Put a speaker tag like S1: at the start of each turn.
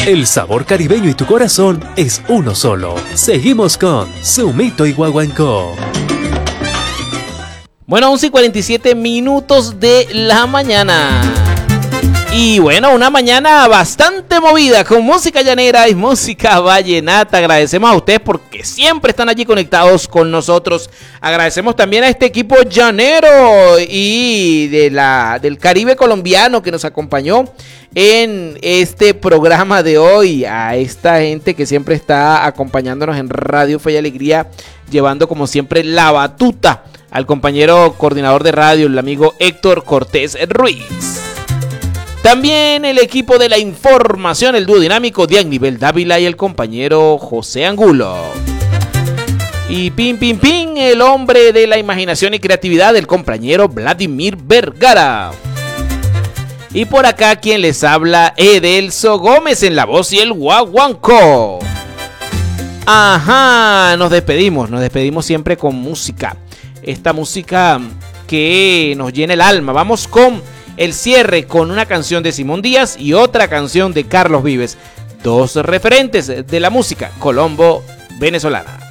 S1: El sabor caribeño y tu corazón es uno solo. Seguimos con Zumito y Guaguancó.
S2: Bueno, 11:47 de la mañana. Y bueno, una mañana bastante movida con música llanera y música vallenata. Agradecemos a ustedes porque siempre están allí conectados con nosotros. Agradecemos también a este equipo llanero y del Caribe colombiano que nos acompañó en este programa de hoy. A esta gente que siempre está acompañándonos en Radio Fe y Alegría, llevando como siempre la batuta al compañero coordinador de radio, el amigo Héctor Cortés Ruiz. También el equipo de la información, el dúo dinámico de Aníbal Dávila y el compañero José Angulo. Y pin, el hombre de la imaginación y creatividad, el compañero Vladimir Vergara. Y por acá quien les habla, Edelso Gómez en la voz y el guaguancó. Ajá, nos despedimos siempre con música. Esta música que nos llena el alma. Vamos con el cierre con una canción de Simón Díaz y otra canción de Carlos Vives. Dos referentes de la música colombo-venezolana.